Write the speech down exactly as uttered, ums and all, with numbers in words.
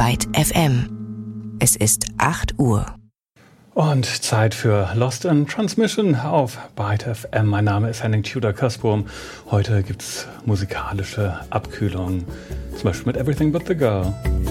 Byte F M. Es ist acht Uhr. Und Zeit für Lost in Transmission auf Byte F M. Mein Name ist Henning Tudor-Kasburm. Heute gibt's musikalische Abkühlung, zum Beispiel mit Everything But The Girl.